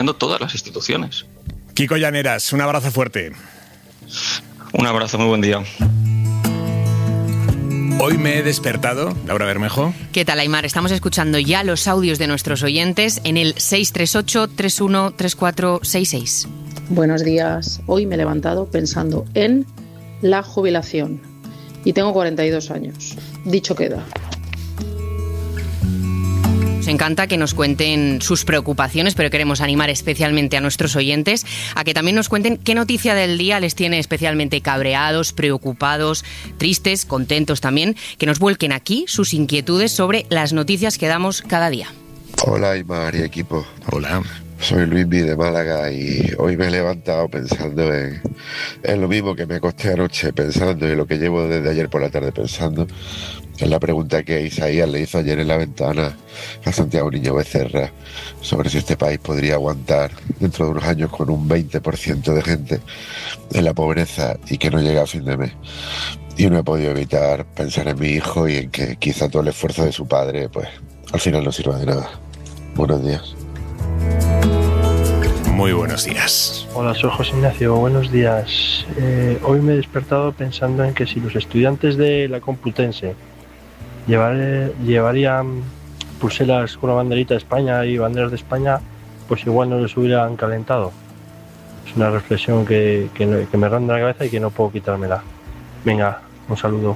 todas las instituciones. Kiko Llaneras, un abrazo fuerte. Un abrazo, muy buen día. Hoy me he despertado, Laura Bermejo. ¿Qué tal, Aimar? Estamos escuchando ya los audios de nuestros oyentes en el 638-313466. Buenos días. Hoy me he levantado pensando en la jubilación y tengo 42 años. Dicho queda. Nos encanta que nos cuenten sus preocupaciones, pero queremos animar especialmente a nuestros oyentes a que también nos cuenten qué noticia del día les tiene especialmente cabreados, preocupados, tristes, contentos también, que nos vuelquen aquí sus inquietudes sobre las noticias que damos cada día. Hola, Aimar y equipo. Hola. Soy Luismi de Málaga y hoy me he levantado pensando en lo mismo que me acosté anoche pensando y lo que llevo desde ayer por la tarde pensando. Es la pregunta que Isaías le hizo ayer en la ventana a Santiago Niño Becerra sobre si este país podría aguantar dentro de unos años con un 20% de gente en la pobreza y que no llega a fin de mes. Y no he podido evitar pensar en mi hijo y en que quizá todo el esfuerzo de su padre pues al final no sirva de nada. Buenos días. Muy buenos días. Hola, soy José Ignacio, buenos días. Hoy me he despertado pensando en que si los estudiantes de la Complutense llevarían pulseras con la banderita de España y banderas de España, pues igual no les hubieran calentado. Es una reflexión que me ronda la cabeza y que no puedo quitármela. Venga, un saludo.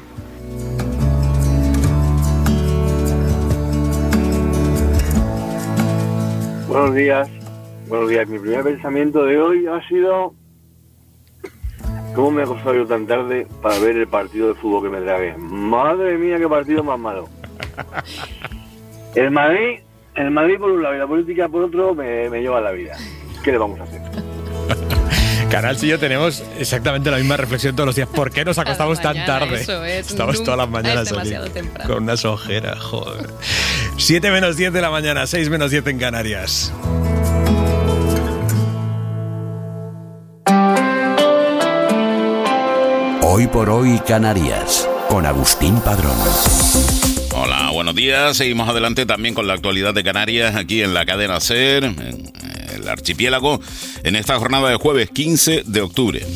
Buenos días. Buenos días. Mi primer pensamiento de hoy ha sido: ¿cómo me he acostado yo tan tarde para ver el partido de fútbol que me tragué? Madre mía, qué partido más malo. El Madrid por un lado y la política por otro me lleva a la vida. ¿Qué le vamos a hacer? Canal y yo tenemos exactamente la misma reflexión todos los días. ¿Por qué nos acostamos tan tarde? Estamos todas las mañanas aquí con unas ojeras, joder. 7 menos 10 de la mañana, 6 menos 10 en Canarias. Hoy por hoy Canarias, con Agustín Padrón. Hola, buenos días. Seguimos adelante también con la actualidad de Canarias aquí en la cadena SER, en el archipiélago, en esta jornada de jueves 15 de octubre.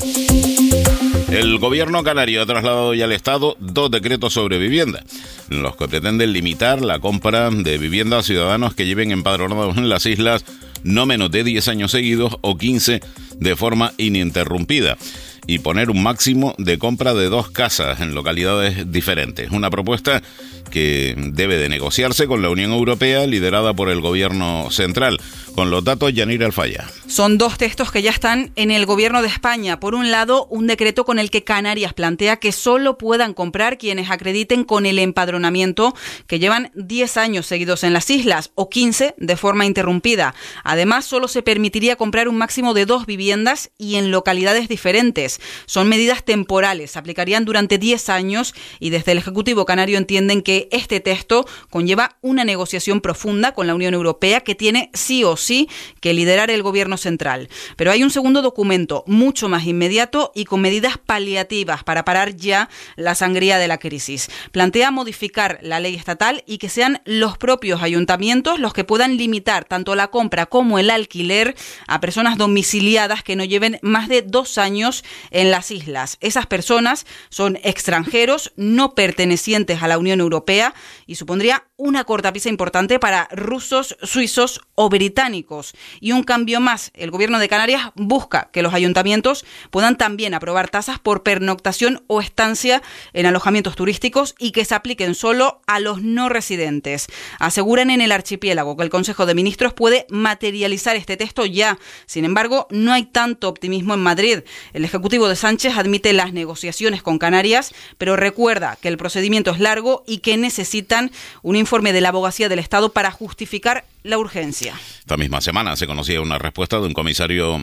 El gobierno canario ha trasladado ya al Estado 2 decretos sobre vivienda, los que pretenden limitar la compra de vivienda a ciudadanos que lleven empadronados en las islas no menos de 10 años seguidos o 15 de forma ininterrumpida, y poner un máximo de compra de 2 casas en localidades diferentes. Una propuesta que debe de negociarse con la Unión Europea, liderada por el Gobierno central. Con los datos, Yanira Alfaya. Son 2 textos que ya están en el Gobierno de España. Por un lado, un decreto con el que Canarias plantea que solo puedan comprar quienes acrediten con el empadronamiento que llevan 10 años seguidos en las islas o 15 de forma interrumpida. Además, solo se permitiría comprar un máximo de 2 viviendas y en localidades diferentes. Son medidas temporales, se aplicarían durante 10 años y desde el Ejecutivo canario entienden que este texto conlleva una negociación profunda con la Unión Europea que tiene sí o sí que liderar el Gobierno central. Pero hay un segundo documento mucho más inmediato y con medidas paliativas para parar ya la sangría de la crisis. Plantea modificar la ley estatal y que sean los propios ayuntamientos los que puedan limitar tanto la compra como el alquiler a personas domiciliadas que no lleven más de 2 años en las islas. Esas personas son extranjeros no pertenecientes a la Unión Europea y supondría una cortapisa importante para rusos, suizos o británicos. Y un cambio más, el Gobierno de Canarias busca que los ayuntamientos puedan también aprobar tasas por pernoctación o estancia en alojamientos turísticos y que se apliquen solo a los no residentes. Aseguran en el archipiélago que el Consejo de Ministros puede materializar este texto ya. Sin embargo, no hay tanto optimismo en Madrid. El Ejecutivo de Sánchez admite las negociaciones con Canarias, pero recuerda que el procedimiento es largo y que necesitan un informe de la Abogacía del Estado para justificar la urgencia. Esta misma semana se conocía una respuesta de un comisario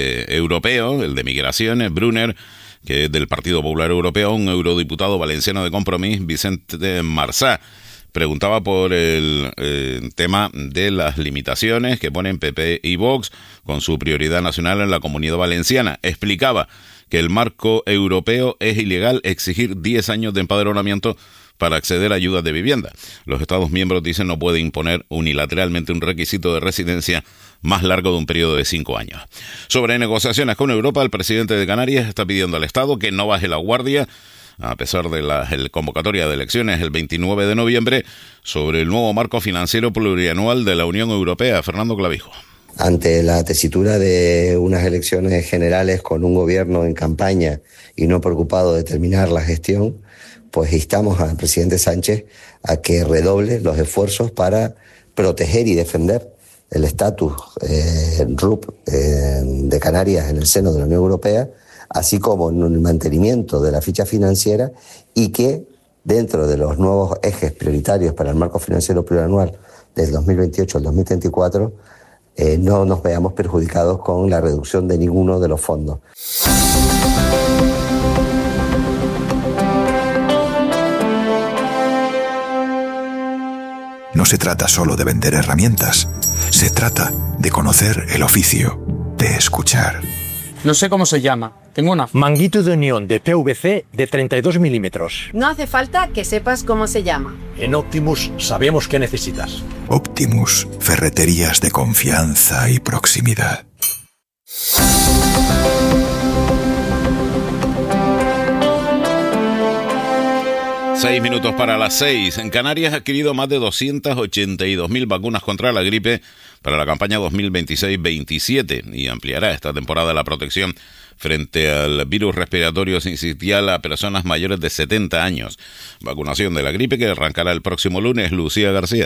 europeo, el de Migraciones, Brunner, que es del Partido Popular Europeo, un eurodiputado valenciano de Compromís, Vicente Marsá. Preguntaba por el tema de las limitaciones que ponen PP y Vox con su prioridad nacional en la Comunidad Valenciana. Explicaba que el marco europeo es ilegal exigir 10 años de empadronamiento para acceder a ayudas de vivienda. Los Estados miembros, dicen, no pueden imponer unilateralmente un requisito de residencia más largo de un periodo de 5 años. Sobre negociaciones con Europa, el presidente de Canarias está pidiendo al Estado que no baje la guardia, a pesar de la convocatoria de elecciones el 29 de noviembre, sobre el nuevo marco financiero plurianual de la Unión Europea. Fernando Clavijo. Ante la tesitura de unas elecciones generales con un gobierno en campaña y no preocupado de terminar la gestión, pues instamos al presidente Sánchez a que redoble los esfuerzos para proteger y defender el estatus RUP de Canarias en el seno de la Unión Europea, así como en el mantenimiento de la ficha financiera, y que dentro de los nuevos ejes prioritarios para el marco financiero plurianual del 2028 al 2034 no nos veamos perjudicados con la reducción de ninguno de los fondos. No se trata solo de vender herramientas, se trata de conocer el oficio, de escuchar. No sé cómo se llama. Tengo una manguito de unión de PVC de 32 milímetros. No hace falta que sepas cómo se llama. En Optimus sabemos qué necesitas. Optimus, ferreterías de confianza y proximidad. Seis minutos para las 6. En Canarias ha adquirido más de 282.000 vacunas contra la gripe para la campaña 2026-27 y ampliará esta temporada la protección frente al virus respiratorio sincitial a personas mayores de 70 años. Vacunación de la gripe que arrancará el próximo lunes. Lucía García.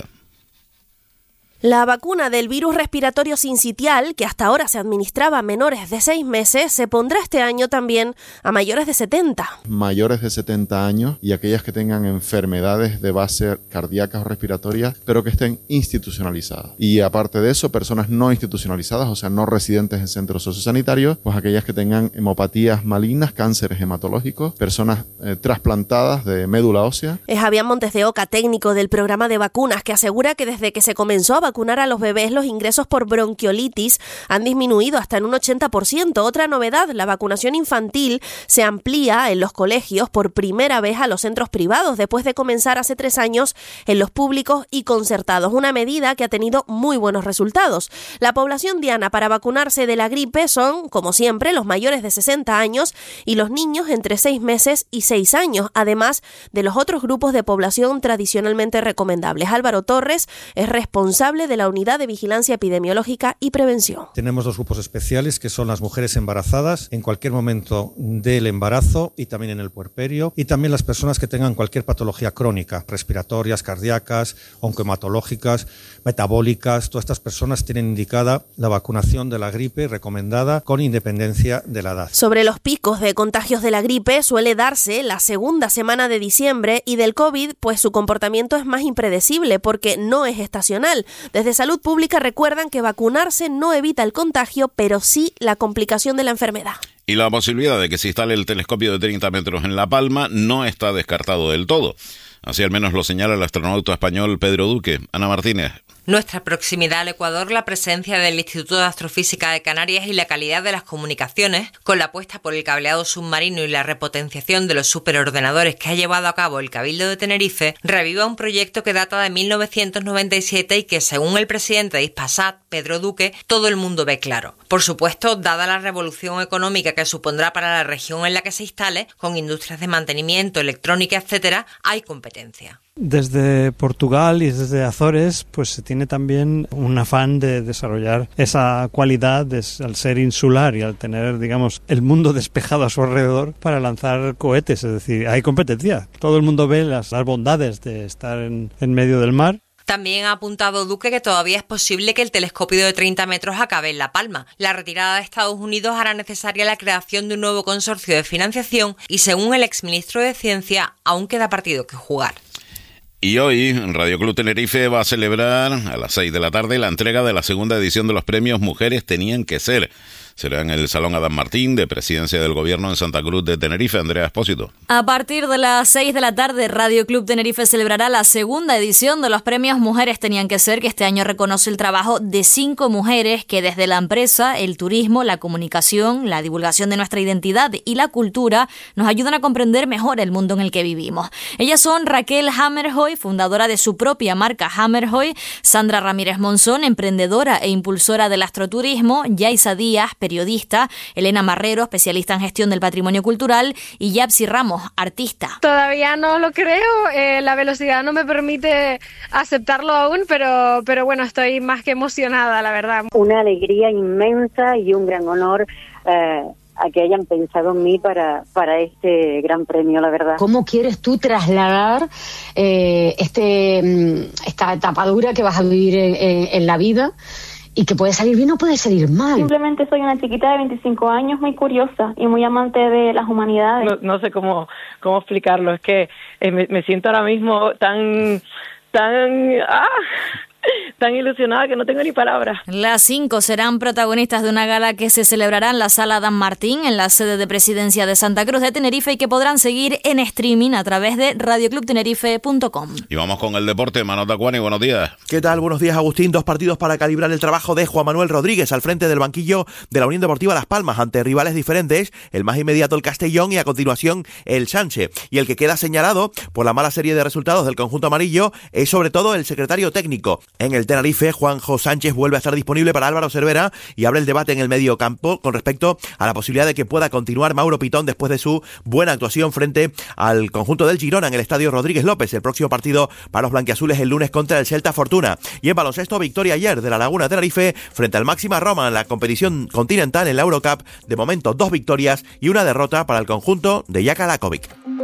La vacuna del virus respiratorio sincitial, que hasta ahora se administraba a menores de 6 meses, se pondrá este año también a mayores de 70. Mayores de 70 años y aquellas que tengan enfermedades de base cardíacas o respiratorias, pero que estén institucionalizadas. Y aparte de eso, personas no institucionalizadas, o sea, no residentes en centros sociosanitarios, pues aquellas que tengan hemopatías malignas, cánceres hematológicos, personas trasplantadas de médula ósea. Es Javier Montes de Oca, técnico del programa de vacunas, que asegura que desde que se comenzó a vacunar a los bebés, los ingresos por bronquiolitis han disminuido hasta en un 80%. Otra novedad, la vacunación infantil se amplía en los colegios por primera vez a los centros privados, después de comenzar hace 3 años en los públicos y concertados. Una medida que ha tenido muy buenos resultados. La población diana para vacunarse de la gripe son, como siempre, los mayores de 60 años y los niños entre 6 meses y 6 años, además de los otros grupos de población tradicionalmente recomendables. Álvaro Torres es responsable de la Unidad de Vigilancia Epidemiológica y Prevención. Tenemos 2 grupos especiales, que son las mujeres embarazadas en cualquier momento del embarazo y también en el puerperio, y también las personas que tengan cualquier patología crónica, respiratorias, cardíacas, oncohematológicas, metabólicas. Todas estas personas tienen indicada la vacunación de la gripe recomendada con independencia de la edad. Sobre los picos de contagios de la gripe suele darse la segunda semana de diciembre, y del COVID, pues su comportamiento es más impredecible porque no es estacional. Desde Salud Pública recuerdan que vacunarse no evita el contagio, pero sí la complicación de la enfermedad. Y la posibilidad de que se instale el telescopio de 30 metros en La Palma no está descartado del todo. Así al menos lo señala el astronauta español Pedro Duque. Ana Martínez. Nuestra proximidad al Ecuador, la presencia del Instituto de Astrofísica de Canarias y la calidad de las comunicaciones, con la apuesta por el cableado submarino y la repotenciación de los superordenadores que ha llevado a cabo el Cabildo de Tenerife, reviva un proyecto que data de 1997 y que, según el presidente de Hispasat, Pedro Duque, todo el mundo ve claro. Por supuesto, dada la revolución económica que supondrá para la región en la que se instale, con industrias de mantenimiento, electrónica, etcétera, hay competencia. Desde Portugal y desde Azores, pues se tiene también un afán de desarrollar esa cualidad al ser insular y al tener, digamos, el mundo despejado a su alrededor para lanzar cohetes. Es decir, hay competencia. Todo el mundo ve las bondades de estar en medio del mar. También ha apuntado Duque que todavía es posible que el telescopio de 30 metros acabe en La Palma. La retirada de Estados Unidos hará necesaria la creación de un nuevo consorcio de financiación y, según el exministro de Ciencia, aún queda partido que jugar. Y hoy, Radio Club Tenerife va a celebrar a las 6 de la tarde la entrega de la segunda edición de los premios Mujeres Tenían que Ser, será en el Salón Adán Martín de Presidencia del Gobierno en Santa Cruz de Tenerife. Andrea Expósito. A partir de las 6 de la tarde, Radio Club Tenerife celebrará la segunda edición de los premios Mujeres Tenían que Ser, que este año reconoce el trabajo de 5 mujeres que desde la empresa, el turismo, la comunicación, la divulgación de nuestra identidad y la cultura nos ayudan a comprender mejor el mundo en el que vivimos. Ellas son Raquel Hammerhoy, fundadora de su propia marca Hammerhoy, Sandra Ramírez Monzón, emprendedora e impulsora del astroturismo, Yaisa Díaz, periodista, Elena Marrero, especialista en gestión del patrimonio cultural, y Yapsi Ramos, artista. Todavía no lo creo, la velocidad no me permite aceptarlo aún, pero bueno, estoy más que emocionada, la verdad. Una alegría inmensa y un gran honor a que hayan pensado en mí para este gran premio, la verdad. ¿Cómo quieres tú trasladar esta tapadura que vas a vivir en la vida? Y que puede salir bien o puede salir mal. Simplemente soy una chiquita de 25 años muy curiosa y muy amante de las humanidades. No sé cómo explicarlo, es que me siento ahora mismo tan ilusionada que no tengo ni palabras. Las 5 serán protagonistas de una gala que se celebrará en la Sala Adán Martín, en la sede de Presidencia de Santa Cruz de Tenerife, y que podrán seguir en streaming a través de radioclubtenerife.com. Y vamos con el deporte. Manolo Tacuani, buenos días. ¿Qué tal? Buenos días, Agustín. 2 partidos para calibrar el trabajo de Juan Manuel Rodríguez al frente del banquillo de la Unión Deportiva Las Palmas, ante rivales diferentes, el más inmediato el Castellón y a continuación el Sanche. Y el que queda señalado por la mala serie de resultados del conjunto amarillo es sobre todo el secretario técnico. En el Tenerife, Juanjo Sánchez vuelve a estar disponible para Álvaro Cervera y abre el debate en el medio campo con respecto a la posibilidad de que pueda continuar Mauro Pitón después de su buena actuación frente al conjunto del Girona en el Estadio Rodríguez López. El próximo partido para los blanquiazules el lunes contra el Celta Fortuna. Y en baloncesto, victoria ayer de la Laguna Tenerife frente al Máxima Roma en la competición continental en la Eurocup. De momento 2 victorias y una derrota para el conjunto de Jaka Lakovic.